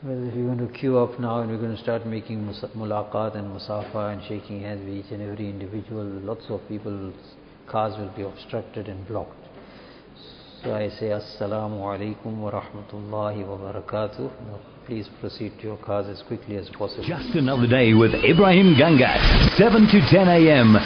Well, if you're going to queue up now and we're going to start making mulaqat and musafa and shaking hands with each and every individual, lots of people's cars will be obstructed and blocked. So I say Assalamu alaikum wa rahmatullahi wa barakatuh. Now please proceed to your cars as quickly as possible. Just another day with Ibrahim Gangat, 7 to 10 a.m.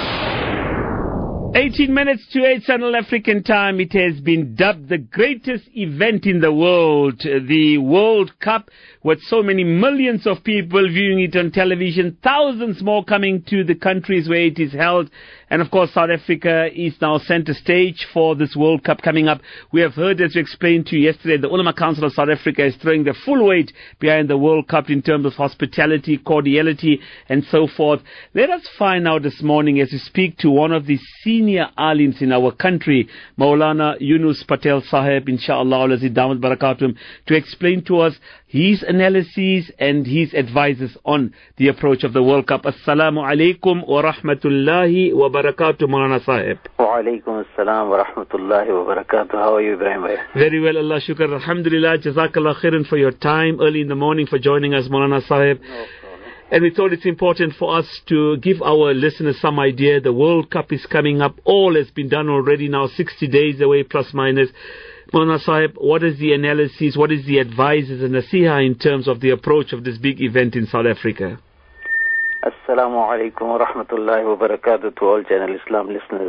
18 minutes to 8 Central African time. It has been dubbed the greatest event in the world, the World Cup, with so many millions of people viewing it on television, thousands more coming to the countries where it is held. And of course, South Africa is now center stage for this World Cup coming up. We have heard, as we explained to you yesterday, the Ulama Council of South Africa is throwing the full weight behind the World Cup in terms of hospitality, cordiality, and so forth. Let us find out this morning as we speak to one of the senior alims in our country, Maulana Yunus Patel Sahib, inshallah, Damat Barakatum, to explain to us his analyses and his advices on the approach of the World Cup. Assalamu alaikum wa rahmatullahi wa barakatuh, Maulana Sahib. Wa alaikum assalam wa rahmatullahi wa barakatuh. How are you, Ibrahim? Very well, Allah shukr. Alhamdulillah, jazakallah khairan for your time early in the morning for joining us, Maulana Sahib. No problem. And we thought it's important for us to give our listeners some idea. The World Cup is coming up. All has been done already now, 60 days away, plus minus. Maulana Sahib, what is the analysis, what is the advices and nasiha in terms of the approach of this big event in South Africa? Assalamu alaikum wa rahmatullahi wa barakatuh to all Channel Islam listeners.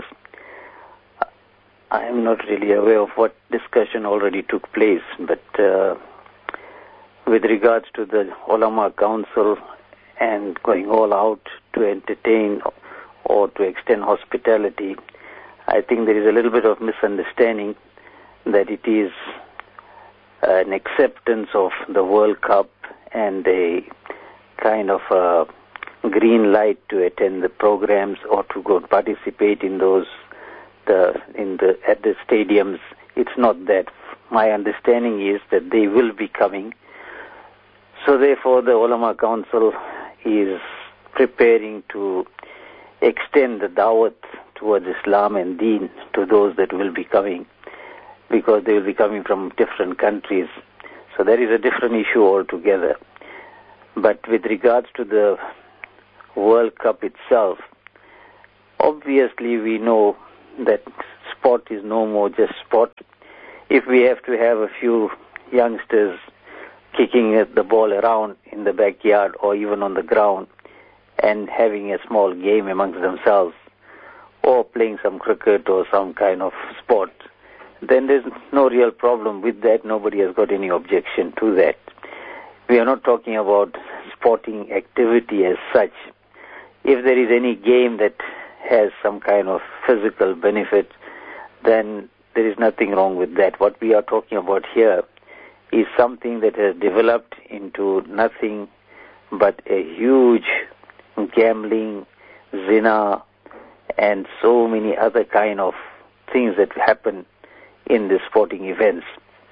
I am not really aware of what discussion already took place, but with regards to the Ulama Council and going all out to entertain or to extend hospitality, I think there is a little bit of misunderstanding that it is an acceptance of the World Cup and a kind of a green light to attend the programs or to go participate in those at the stadiums. It's not that. My understanding is that they will be coming. So therefore the Ulama Council is preparing to extend the dawat towards Islam and Deen to those that will be coming, because they will be coming from different countries. So that is a different issue altogether. But with regards to the World Cup itself, obviously we know that sport is no more just sport. If we have to have a few youngsters kicking the ball around in the backyard or even on the ground and having a small game amongst themselves, or playing some cricket or some kind of sport, then there's no real problem with that. Nobody has got any objection to that. We are not talking about sporting activity as such. If there is any game that has some kind of physical benefit, then there is nothing wrong with that. What we are talking about here is something that has developed into nothing but a huge gambling, zina, and so many other kind of things that happen in the sporting events.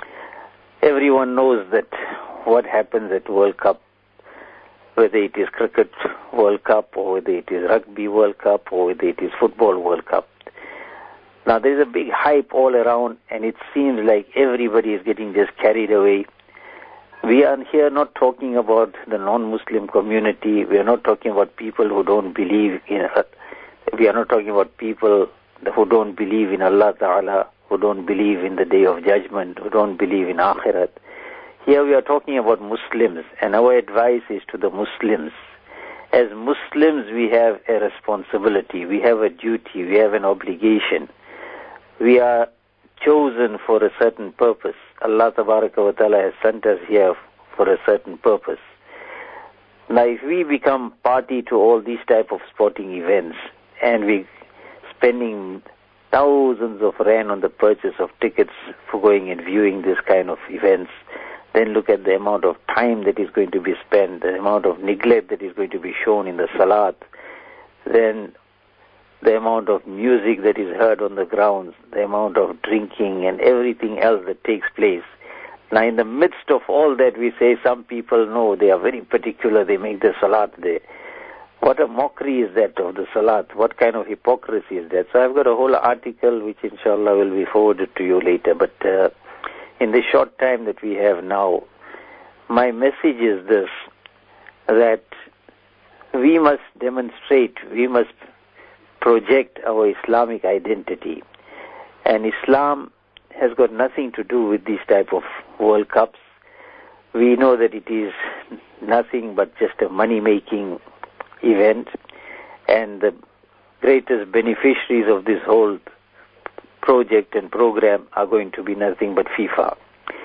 Everyone knows that what happens at World Cup, whether it is cricket World Cup or whether it is rugby World Cup or whether it is football World Cup. Now there is a big hype all around, and it seems like everybody is getting just carried away. We are here not talking about the non-Muslim community. We are not talking about people who don't believe in. We are not talking about people who don't believe in Allah Ta'ala, who don't believe in the Day of Judgment, who don't believe in Akhirat. Here we are talking about Muslims, and our advice is to the Muslims. As Muslims, we have a responsibility, we have a duty, we have an obligation. We are chosen for a certain purpose. Allah Tabaraka wa Ta'ala has sent us here for a certain purpose. Now, if we become party to all these type of sporting events, and we spending thousands of rand on the purchase of tickets for going and viewing this kind of events, then look at the amount of time that is going to be spent, the amount of neglect that is going to be shown in the salat, then the amount of music that is heard on the grounds, the amount of drinking and everything else that takes place. Now, in the midst of all that, we say some people know, they are very particular, they make the salat there. What a mockery is that of the salat? What kind of hypocrisy is that? So I've got a whole article which inshallah will be forwarded to you later. But in the short time that we have now, my message is this, that we must demonstrate, we must project our Islamic identity. And Islam has got nothing to do with these type of World Cups. We know that it is nothing but just a money-making event, and the greatest beneficiaries of this whole project and program are going to be nothing but FIFA.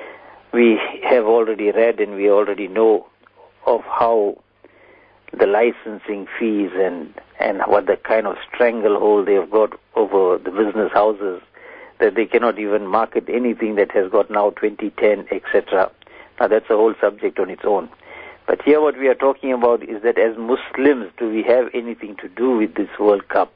We have already read and we already know of how the licensing fees and what the kind of stranglehold they have got over the business houses, that they cannot even market anything that has got now 2010, etc. Now that's a whole subject on its own. But here what we are talking about is that as Muslims, do we have anything to do with this World Cup?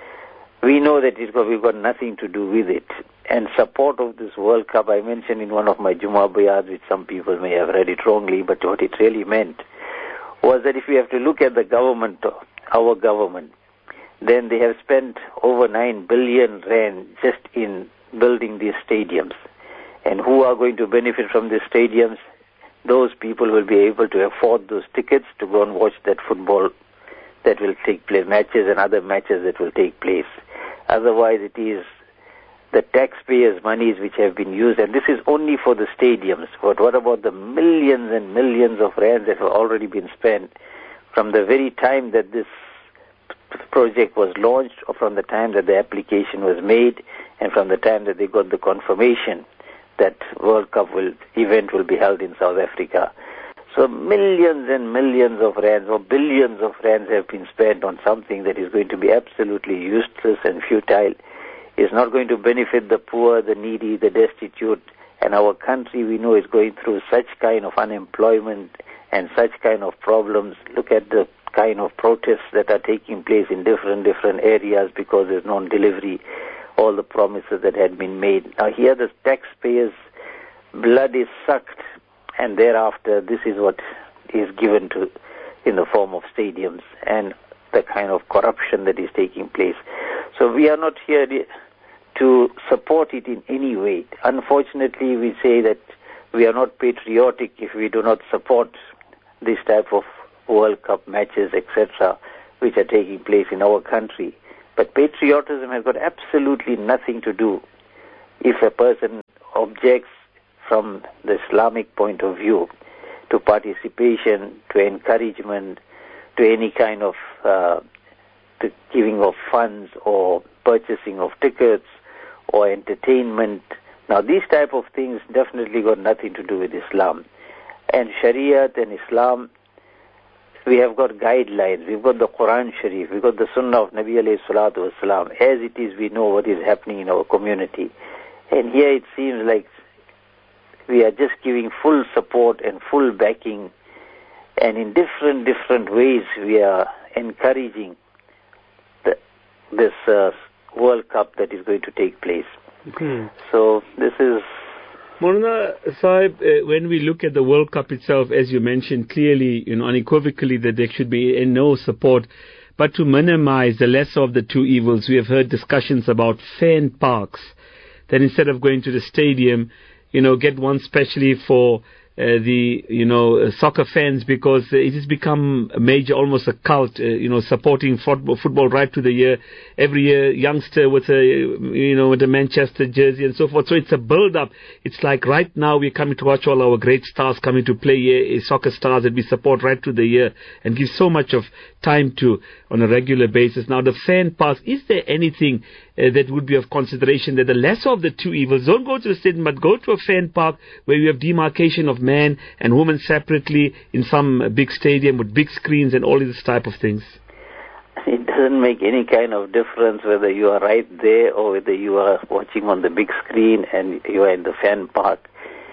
We know that we've got nothing to do with it. And support of this World Cup, I mentioned in one of my Jummah bayans, which some people may have read it wrongly, but what it really meant was that if we have to look at the government, our government, then they have spent over 9 billion rand just in building these stadiums. And who are going to benefit from these stadiums? Those people will be able to afford those tickets to go and watch that football that will take place, matches and other matches that will take place. Otherwise, it is the taxpayers' monies which have been used, and this is only for the stadiums. But what about the millions and millions of rands that have already been spent from the very time that this project was launched, or from the time that the application was made, and from the time that they got the confirmation that World Cup event will be held in South Africa? So millions and millions of rands or billions of rands have been spent on something that is going to be absolutely useless and futile. It's not going to benefit the poor, the needy, the destitute. And our country, we know, is going through such kind of unemployment and such kind of problems. Look at the kind of protests that are taking place in different areas because there's non-delivery, all the promises that had been made. Now here the taxpayers' blood is sucked, and thereafter this is what is given to in the form of stadiums and the kind of corruption that is taking place. So we are not here to support it in any way. Unfortunately, we say that we are not patriotic if we do not support this type of World Cup matches, etc., which are taking place in our country. But patriotism has got absolutely nothing to do if a person objects from the Islamic point of view to participation, to encouragement, to any kind of to giving of funds or purchasing of tickets or entertainment. Now these type of things definitely got nothing to do with Islam. And Shariat and Islam, we have got guidelines. We've got the Quran Sharif. We've got the Sunnah of Nabi alayhi salatu wasalam. As it is, we know what is happening in our community. And here it seems like we are just giving full support and full backing, and in different ways we are encouraging this World Cup that is going to take place. So this is... Maulana Sahib, when we look at the World Cup itself, as you mentioned clearly, unequivocally, that there should be no support, but to minimize the lesser of the two evils, we have heard discussions about fan parks, that instead of going to the stadium, get one specially for the soccer fans, because it has become a major, almost a cult, supporting football right to the year. Every year, youngster with a Manchester jersey and so forth. So it's a build-up. It's like right now we're coming to watch all our great stars coming to play here, soccer stars that we support right to the year and give so much of time to on a regular basis. Now the fan pass, is there anything that would be of consideration, that the lesser of the two evils, don't go to the stadium but go to a fan park where you have demarcation of men and women separately in some big stadium with big screens and all this type of things? It doesn't make any kind of difference whether you are right there or whether you are watching on the big screen and you are in the fan park.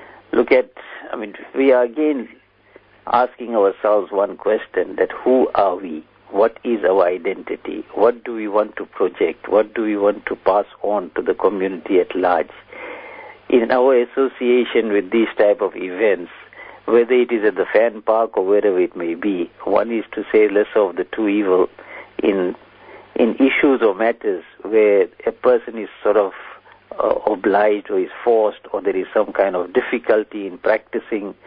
We are again asking ourselves one question, that who are we? What is our identity? What do we want to project? What do we want to pass on to the community at large? In our association with these type of events, whether it is at the fan park or wherever it may be, one is to say lesser of the two evil in issues or matters where a person is sort of obliged or is forced, or there is some kind of difficulty in practicing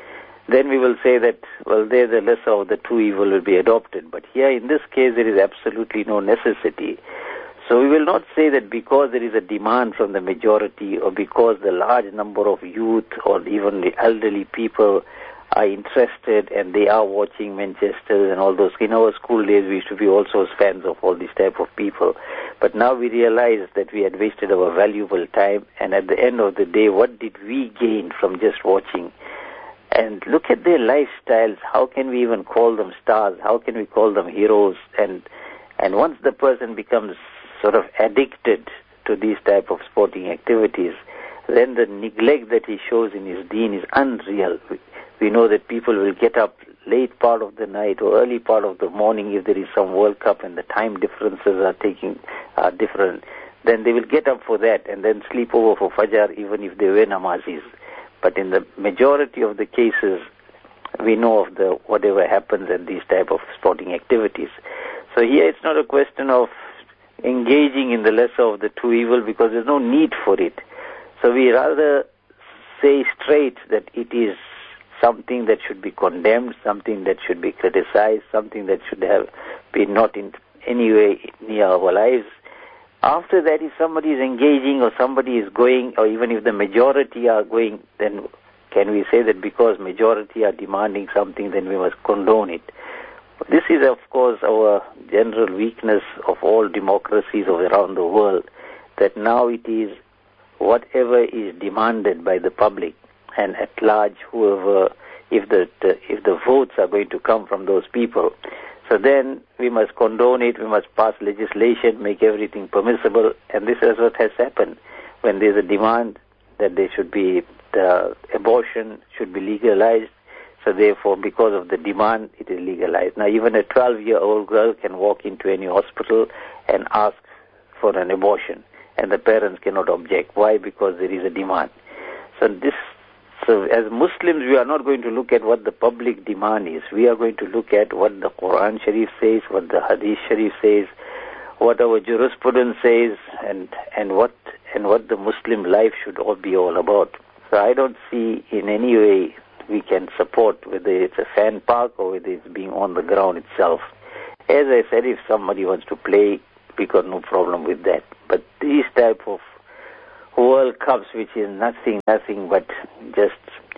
then we will say that, well, there the lesser of the two evil will be adopted. But here in this case there is absolutely no necessity. So we will not say that because there is a demand from the majority or because the large number of youth or even the elderly people are interested and they are watching Manchester and all those. In our school days we used to be also fans of all these type of people. But now we realize that we had wasted our valuable time, and at the end of the day, what did we gain from just watching? And look at their lifestyles. How can we even call them stars? How can we call them heroes? And once the person becomes sort of addicted to these type of sporting activities, then the neglect that he shows in his deen is unreal. We know that people will get up late part of the night or early part of the morning if there is some World Cup and the time differences are different. Then they will get up for that and then sleep over for Fajr even if they were namazis. But in the majority of the cases, we know of the whatever happens in these type of sporting activities. So here it's not a question of engaging in the lesser of the two evil because there's no need for it. So we rather say straight that it is something that should be condemned, something that should be criticized, something that should have been not in any way near our lives. After that, if somebody is engaging or somebody is going, or even if the majority are going, then can we say that because majority are demanding something, then we must condone it? This is, of course, our general weakness of all democracies around the world, that now it is whatever is demanded by the public, and at large, whoever, if the votes are going to come from those people, so then we must condone it, we must pass legislation, make everything permissible, and this is what has happened. When there's a demand that the abortion should be legalized, so therefore because of the demand it is legalized. Now even a 12-year-old girl can walk into any hospital and ask for an abortion, and the parents cannot object. Why? Because there is a demand. So as Muslims, we are not going to look at what the public demand is. We are going to look at what the Quran Sharif says, what the Hadith Sharif says, what our jurisprudence says, and what the Muslim life should all be all about. So I don't see in any way we can support whether it's a fan park or whether it's being on the ground itself. As I said, if somebody wants to play, we got no problem with that. But these type of World Cups, which is nothing but just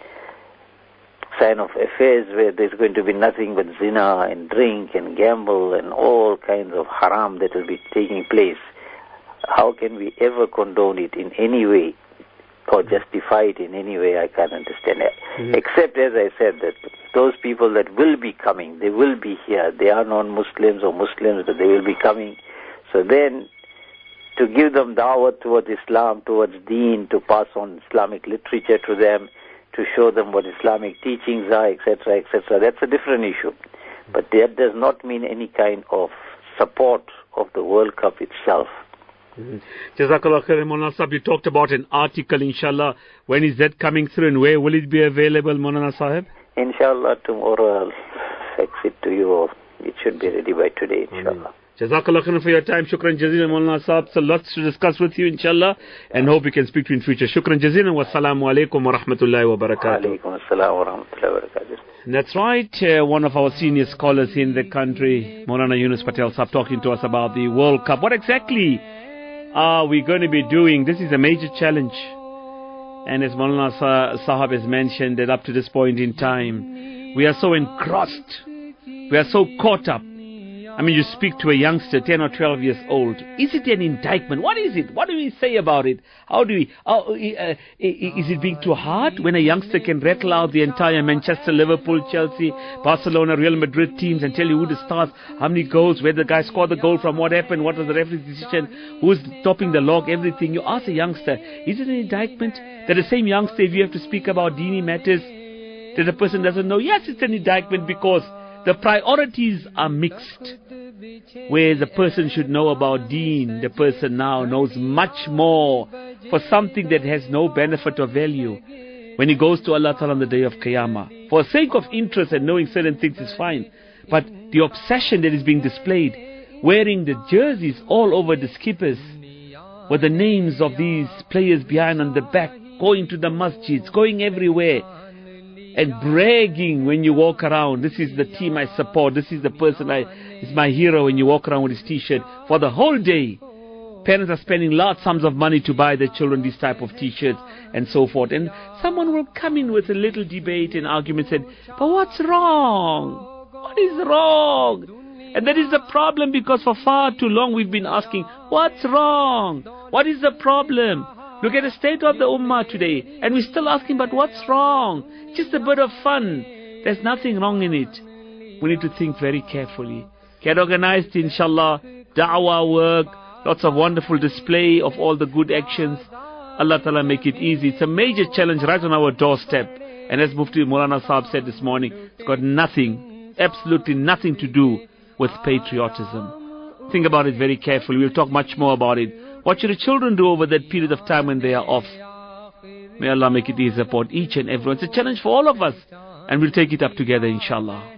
sign of affairs where there's going to be nothing but zina and drink and gamble and all kinds of haram that will be taking place. How can we ever condone it in any way or justify it in any way? I can't understand that. Mm-hmm. Except, as I said, that those people that will be coming, they will be here. They are non-Muslims or Muslims, but they will be coming. So then, to give them da'wah towards Islam, towards deen, to pass on Islamic literature to them, to show them what Islamic teachings are, etc., etc. That's a different issue. But that does not mean any kind of support of the World Cup itself. Jazakallah khair, Maulana Sahib. You talked about an article, inshallah. When is that coming through and where will it be available, Maulana Sahib? Inshallah, tomorrow I'll fax it to you, or it should be ready by today, inshallah. Jazakallah khairan for your time. Shukran jazeelan, Maulana Sahib. So lots to discuss with you, inshallah, and hope we can speak to you in future. Shukran jazeelan wa assalamu alaikum wa rahmatullahi wa barakatuh. Alaikum assalam wa rahmatullahi wa barakatuh. That's right. One of our senior scholars in the country, Maulana Yunus Patel Sahib, talking to us about the World Cup. What exactly are we going to be doing? This is a major challenge. And as Maulana Sahib has mentioned, that up to this point in time, we are so engrossed. We are so caught up. I mean, you speak to a youngster, 10 or 12 years old. Is it an indictment? What is it? What do we say about it? Is it being too hard when a youngster can rattle out the entire Manchester, Liverpool, Chelsea, Barcelona, Real Madrid teams and tell you who the stars, how many goals, where the guy scored the goal from, what happened, what was the referee's decision, who's topping the log, everything. You ask a youngster, is it an indictment that the same youngster, if you have to speak about dini matters, that the person doesn't know? Yes, it's an indictment because the priorities are mixed. Where the person should know about deen, the person now knows much more for something that has no benefit or value. When he goes to Allah Ta'ala on the day of Qiyamah, for the sake of interest and knowing certain things is fine, but the obsession that is being displayed, wearing the jerseys all over the skippers, with the names of these players behind on the back, going to the masjids, going everywhere. and bragging when you walk around. This is the team I support. This is the person is my hero when you walk around with his t-shirt for the whole day. Parents are spending large sums of money to buy their children these type of t-shirts and so forth. And someone will come in with a little debate and argument, said, but what's wrong? What is wrong? And that is the problem, because for far too long we've been asking, what's wrong? What is the problem? Look at the state of the ummah today, and we're still asking, but what's wrong? Just a bit of fun. There's nothing wrong in it. We need to think very carefully. Get organized, inshallah, da'wah work, lots of wonderful display of all the good actions. Allah Ta'ala make it easy. It's a major challenge right on our doorstep. And as Mufti Maulana Sahab said this morning, it's got nothing, absolutely nothing to do with patriotism. Think about it very carefully. We'll talk much more about it. What should the children do over that period of time when they are off? May Allah make it easy upon each and everyone. It's a challenge for all of us. And we'll take it up together, inshallah.